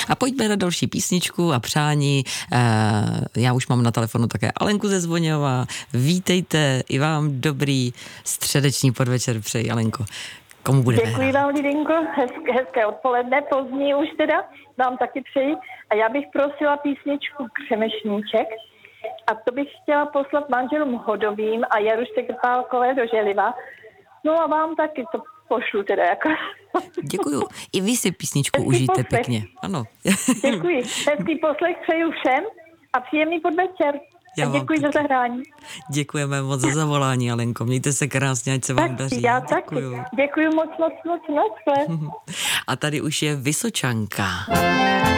A pojďme na další písničku a přání. Já už mám na telefonu také Alenku ze Zvoněva. Vítejte, i vám dobrý středeční podvečer přeji, Alenko. Komu budeme Děkuji hrát? vám, Lidinko, hezké odpoledne, pozdní už teda, vám taky přeji. A já bych prosila písničku Křemešníček a to bych chtěla poslat manželům Hodovým a Jarušce Krpálkové do Želiva. No a vám taky to pošlu teda jako. Děkuju. I vy si písničku Hezký užijte poslech. pěkně. Ano. Děkuji. Hezký poslech přeju všem a příjemný podvečer. Já A vám děkuji za taky. zahrání. Děkujeme moc za zavolání, Alenko. Mějte se krásně, ať se vám daří. Já taky. Děkuju. Děkuji moc. A tady už je Vysočanka.